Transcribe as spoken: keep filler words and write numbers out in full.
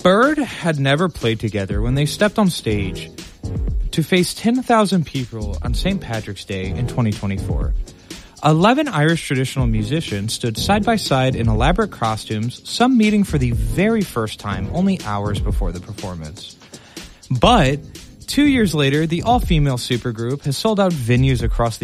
Bird had never played together when they stepped on stage to face ten thousand people on Saint Patrick's Day in twenty twenty-four. Eleven Irish traditional musicians stood side by side in elaborate costumes, some meeting for the very first time only hours before the performance. But two years later, the all-female supergroup has sold out venues across the